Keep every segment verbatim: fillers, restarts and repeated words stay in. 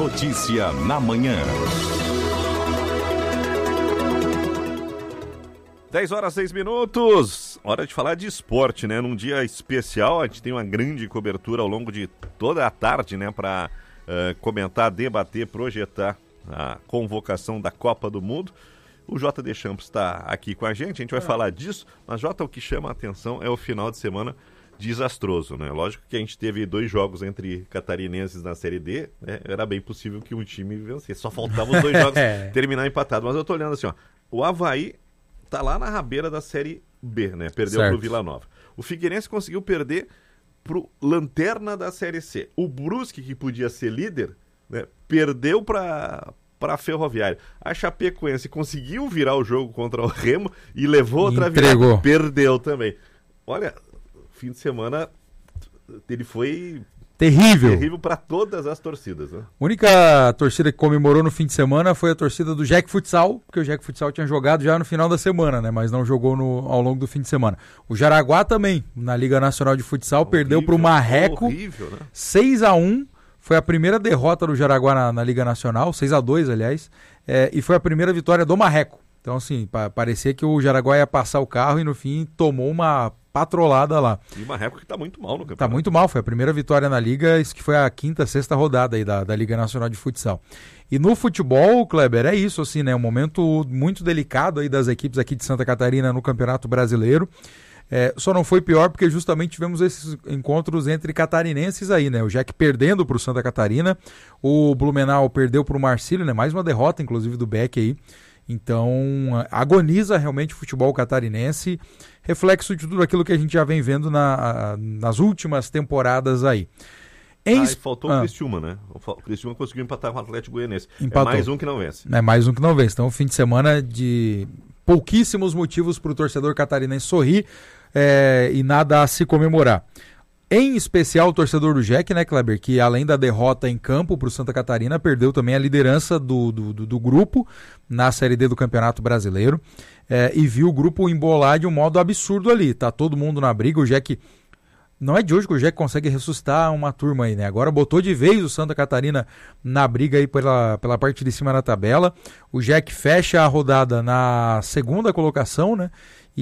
Notícia na manhã. dez horas, seis minutos. Hora de falar de esporte, né? Num dia especial, a gente tem uma grande cobertura ao longo de toda a tarde, né? Para uh, comentar, debater, projetar a convocação da Copa do Mundo. O J D Champs está aqui com a gente, a gente vai é. falar disso, mas Jota, o que chama a atenção é o final de semana desastroso, né? Lógico que a gente teve dois jogos entre catarinenses na Série D, né? Era bem possível que um time vencesse, só faltavam os dois jogos terminar empatado, mas eu tô olhando assim, ó, o Avaí tá lá na rabeira da Série B, né? Perdeu certo. pro Vila Nova. O Figueirense conseguiu perder pro Lanterna da Série C. O Brusque, que podia ser líder, né? Perdeu para para a Ferroviária. A Chapecoense conseguiu virar o jogo contra o Remo e levou outra Entregou. virada. Perdeu também. Olha, fim de semana ele foi terrível. Terrível para todas as torcidas, né? A única torcida que comemorou no fim de semana foi a torcida do Jack Futsal, porque o Jack Futsal tinha jogado já no final da semana, né? Mas não jogou no, ao longo do fim de semana. O Jaraguá também, na Liga Nacional de Futsal, horrível, perdeu para o Marreco, horrível, né? seis a um. Foi a primeira derrota do Jaraguá na, na Liga Nacional, seis a dois, aliás, é, e foi a primeira vitória do Marreco. Então, assim, pa- parecia que o Jaraguá ia passar o carro e, no fim, tomou uma patrolada lá. E o Marreco que tá muito mal no campeonato. Tá muito mal, foi a primeira vitória na Liga, isso que foi a quinta, sexta rodada aí da, da Liga Nacional de Futsal. E no futebol, Kleber, é isso, assim, né? Um momento muito delicado aí das equipes aqui de Santa Catarina no Campeonato Brasileiro. É, só não foi pior porque justamente tivemos esses encontros entre catarinenses aí, né? O Jack perdendo para o Santa Catarina, o Blumenau perdeu para o Marcílio, né? Mais uma derrota, inclusive, do Beck aí. Então, agoniza realmente o futebol catarinense, reflexo de tudo aquilo que a gente já vem vendo na, nas últimas temporadas aí. Em... Ah, e faltou ah. o Criciúma, né? O Criciúma conseguiu empatar com o Atlético Goianiense. Empatou. É mais um que não vence. É mais um que não vence. Então, fim de semana de pouquíssimos motivos para o torcedor catarinense sorrir, É, e nada a se comemorar. Em especial o torcedor do Jack, né, Kleber, que além da derrota em campo para o Santa Catarina, perdeu também a liderança do, do, do, do grupo na Série D do Campeonato Brasileiro, é, e viu o grupo embolar de um modo absurdo ali. Tá todo mundo na briga, o Jack... Não é de hoje que o Jack consegue ressuscitar uma turma aí, né? Agora botou de vez o Santa Catarina na briga aí pela, pela parte de cima da tabela. O Jack fecha a rodada na segunda colocação, né?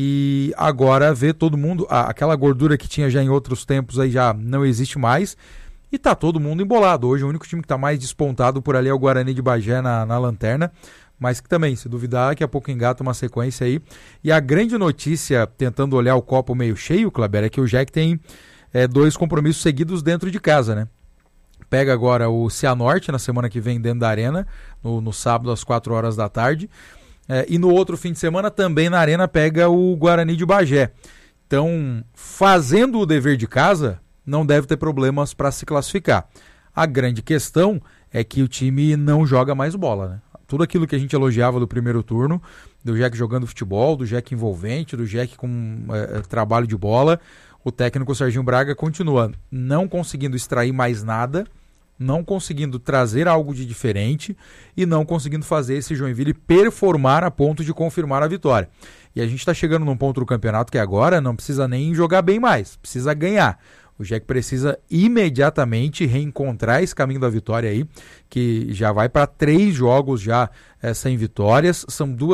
E agora vê todo mundo, ah, aquela gordura que tinha já em outros tempos aí já não existe mais. E tá todo mundo embolado. Hoje o único time que tá mais despontado por ali é o Guarani de Bagé na, na lanterna. Mas que também, se duvidar, daqui a pouco engata uma sequência aí. E a grande notícia, tentando olhar o copo meio cheio, Kleber, é que o Jack tem é, dois compromissos seguidos dentro de casa, né? Pega agora o Cianorte na semana que vem dentro da Arena, no, no sábado às quatro horas da tarde. É, e no outro fim de semana também na Arena pega o Guarani de Bagé. Então, fazendo o dever de casa, não deve ter problemas para se classificar. A grande questão é que o time não joga mais bola, né? Tudo aquilo que a gente elogiava do primeiro turno, do Jack jogando futebol, do Jack envolvente, do Jack com é, trabalho de bola, o técnico Serginho Braga continua não conseguindo extrair mais nada, não conseguindo trazer algo de diferente e não conseguindo fazer esse Joinville performar a ponto de confirmar a vitória. E a gente está chegando num ponto do campeonato que agora não precisa nem jogar bem mais, precisa ganhar. O Jack precisa imediatamente reencontrar esse caminho da vitória aí, que já vai para três jogos já é, sem vitórias, são duas